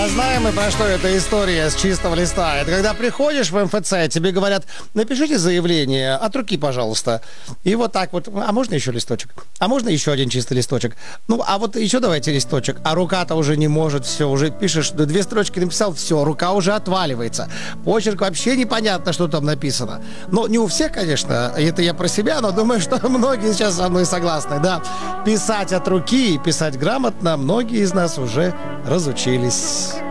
Да знаем мы, про что эта история с чистого листа. Это когда приходишь в МФЦ, тебе говорят, напишите заявление от руки, пожалуйста. И вот так вот, а можно еще листочек? А можно еще один чистый листочек? Ну, а вот еще давайте листочек. А рука-то уже не может, все, уже пишешь, 2 строчки написал, все, рука уже отваливается. Почерк вообще непонятно, что там написано. Но не у всех, конечно, это я про себя, но думаю, что многие сейчас со мной согласны, да. Писать от руки и писать грамотно многие из нас уже разучились.